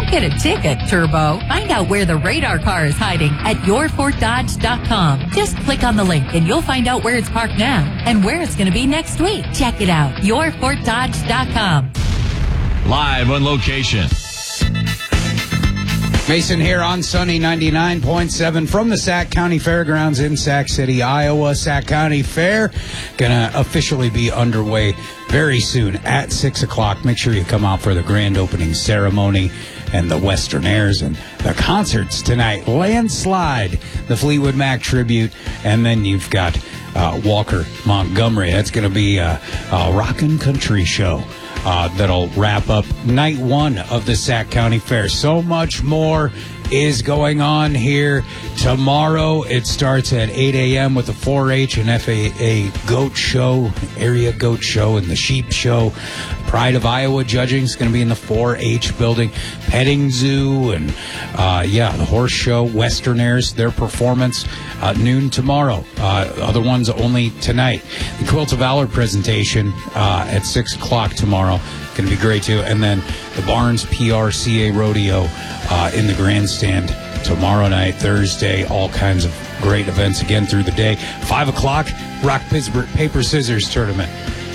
Don't get a ticket, Turbo. Find out where the radar car is hiding at yourfortdodge.com. Just click on the link and you'll find out where it's parked now and where it's going to be next week. Check it out. yourfortdodge.com. Live on location. Mason here on Sunny 99.7 from the Sac County Fairgrounds in Sac City, Iowa. Sac County Fair gonna officially be underway very soon at 6 o'clock. Make sure you come out for the grand opening ceremony and the Western Airs and the concerts tonight. Landslide, the Fleetwood Mac tribute, and then you've got Walker Montgomery. That's going to be a rockin' country show that'll wrap up night one of the Sac County Fair. So much more is going on here tomorrow. It starts at 8 a.m. with the 4-H and FAA goat show, area goat show, and the sheep show. Pride of Iowa judging is going to be in the 4-H building. Petting zoo and, the horse show, Western Airs, their performance, noon tomorrow. Other ones only tonight. The Quilt of Valor presentation at 6 o'clock tomorrow. Going to be great, too. And then the Barnes PRCA Rodeo in the grandstand tomorrow night, Thursday. All kinds of great events again through the day. 5 o'clock, Rock Paper Scissors tournament.